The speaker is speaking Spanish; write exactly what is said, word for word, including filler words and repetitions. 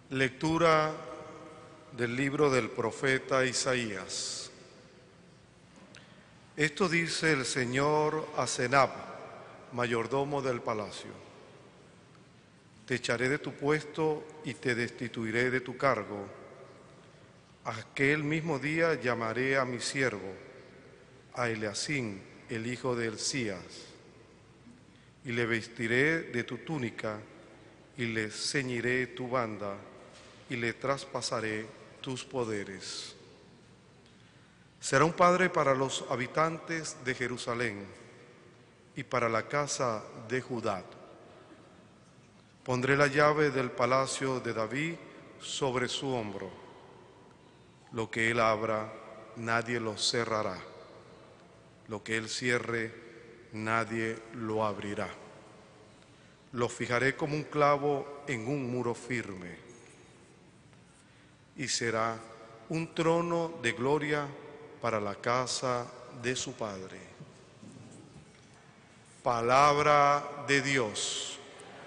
Lectura del libro del profeta Isaías. Esto dice el Señor a Senab, mayordomo del palacio: Te echaré de tu puesto y te destituiré de tu cargo. Aquel mismo día llamaré a mi siervo, a Eliacim, el hijo de Hilcías, y le vestiré de tu túnica y le ceñiré tu banda y le traspasaré tus poderes. Será un padre para los habitantes de Jerusalén y para la casa de Judá. Pondré la llave del palacio de David sobre su hombro. Lo que él abra, nadie lo cerrará. Lo que él cierre, nadie lo abrirá. Lo fijaré como un clavo en un muro firme, y será un trono de gloria para la casa de su Padre. Palabra de Dios.